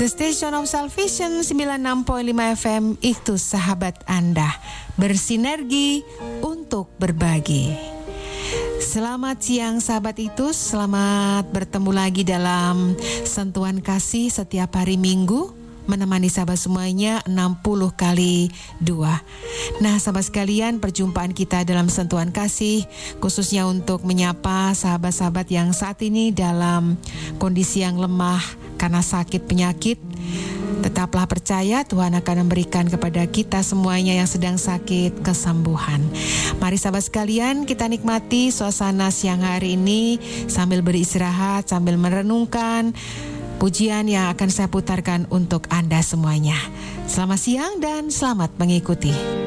The Station of Salvation 96.5 FM itu sahabat Anda, bersinergi untuk berbagi. Selamat siang sahabat itu, selamat bertemu lagi dalam Sentuhan Kasih setiap hari Minggu, menemani sahabat semuanya 60 kali 2. Nah sahabat sekalian, perjumpaan kita dalam Sentuhan Kasih khususnya untuk menyapa sahabat-sahabat yang saat ini dalam kondisi yang lemah karena sakit penyakit. Tetaplah percaya Tuhan akan memberikan kepada kita semuanya yang sedang sakit kesembuhan. Mari sahabat sekalian, kita nikmati suasana siang hari ini sambil beristirahat, sambil merenungkan pujian yang akan saya putarkan untuk Anda semuanya. Selamat siang dan selamat mengikuti.